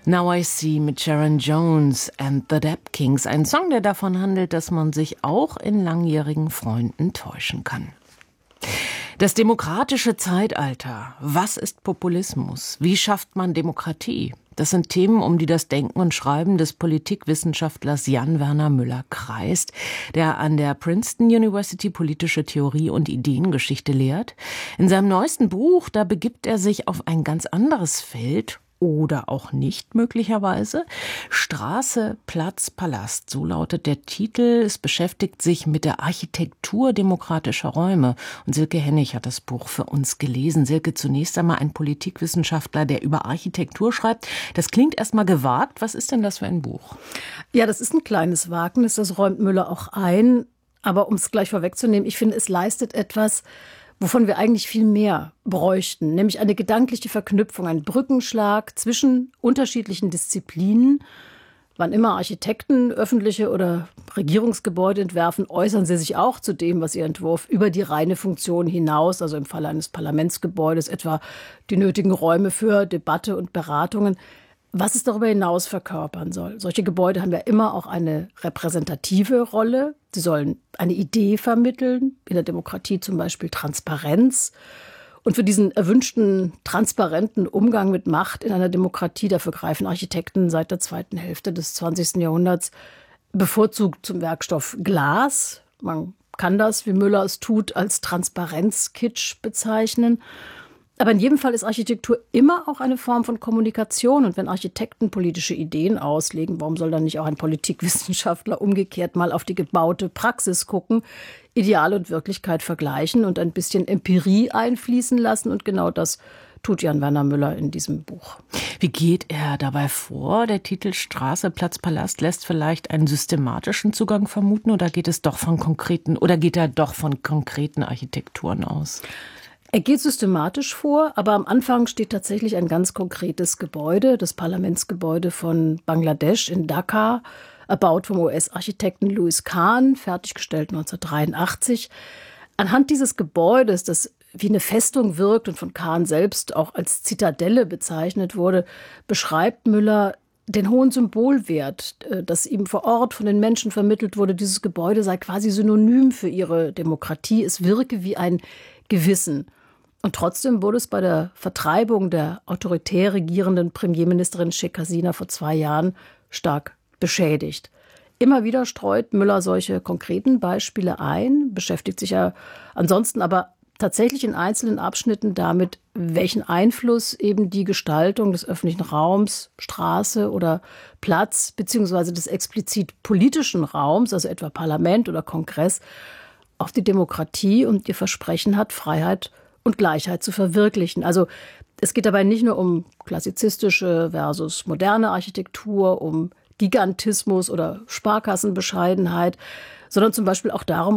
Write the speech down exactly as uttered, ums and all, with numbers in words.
Now I See mit Sharon Jones and the Dap Kings. Ein Song, der davon handelt, dass man sich auch in langjährigen Freunden täuschen kann. Das demokratische Zeitalter. Was ist Populismus? Wie schafft man Demokratie? Das sind Themen, um die das Denken und Schreiben des Politikwissenschaftlers Jan Werner Müller kreist, der an der Princeton University politische Theorie und Ideengeschichte lehrt. In seinem neuesten Buch, da begibt er sich auf ein ganz anderes Feld, oder auch nicht möglicherweise. Straße, Platz, Palast, so lautet der Titel. Es beschäftigt sich mit der Architektur demokratischer Räume. Und Silke Hennig hat das Buch für uns gelesen. Silke, zunächst einmal ein Politikwissenschaftler, der über Architektur schreibt. Das klingt erstmal gewagt. Was ist denn das für ein Buch? Ja, das ist ein kleines Wagnis, das räumt Müller auch ein. Aber um es gleich vorwegzunehmen, ich finde, es leistet etwas, wovon wir eigentlich viel mehr bräuchten, nämlich eine gedankliche Verknüpfung, ein Brückenschlag zwischen unterschiedlichen Disziplinen. Wann immer Architekten öffentliche oder Regierungsgebäude entwerfen, äußern sie sich auch zu dem, was ihr Entwurf über die reine Funktion hinaus, also im Falle eines Parlamentsgebäudes, etwa die nötigen Räume für Debatte und Beratungen, was es darüber hinaus verkörpern soll. Solche Gebäude haben ja immer auch eine repräsentative Rolle. Sie sollen eine Idee vermitteln, in der Demokratie zum Beispiel Transparenz. Und für diesen erwünschten transparenten Umgang mit Macht in einer Demokratie, dafür greifen Architekten seit der zweiten Hälfte des zwanzigsten Jahrhunderts bevorzugt zum Werkstoff Glas. Man kann das, wie Müller es tut, als Transparenzkitsch bezeichnen. Aber in jedem Fall ist Architektur immer auch eine Form von Kommunikation. Und wenn Architekten politische Ideen auslegen, warum soll dann nicht auch ein Politikwissenschaftler umgekehrt mal auf die gebaute Praxis gucken, Ideal und Wirklichkeit vergleichen und ein bisschen Empirie einfließen lassen? Und genau das tut Jan Werner Müller in diesem Buch. Wie geht er dabei vor? Der Titel Straße, Platz, Palast lässt vielleicht einen systematischen Zugang vermuten, oder geht es doch von konkreten, oder geht er doch von konkreten Architekturen aus? Er geht systematisch vor, aber am Anfang steht tatsächlich ein ganz konkretes Gebäude, das Parlamentsgebäude von Bangladesch in Dhaka, erbaut vom U S-Architekten Louis Kahn, fertiggestellt neunzehnhundertdreiundachtzig. Anhand dieses Gebäudes, das wie eine Festung wirkt und von Kahn selbst auch als Zitadelle bezeichnet wurde, beschreibt Müller den hohen Symbolwert, das ihm vor Ort von den Menschen vermittelt wurde. Dieses Gebäude sei quasi synonym für ihre Demokratie. Es wirke wie ein Gewissen. Und trotzdem wurde es bei der Vertreibung der autoritär regierenden Premierministerin Sheikh Hasina vor zwei Jahren stark beschädigt. Immer wieder streut Müller solche konkreten Beispiele ein, beschäftigt sich ja ansonsten aber tatsächlich in einzelnen Abschnitten damit, welchen Einfluss eben die Gestaltung des öffentlichen Raums, Straße oder Platz, beziehungsweise des explizit politischen Raums, also etwa Parlament oder Kongress, auf die Demokratie und ihr Versprechen hat, Freiheit und Gleichheit zu verwirklichen. Also es geht dabei nicht nur um klassizistische versus moderne Architektur, um Gigantismus oder Sparkassenbescheidenheit, sondern zum Beispiel auch darum,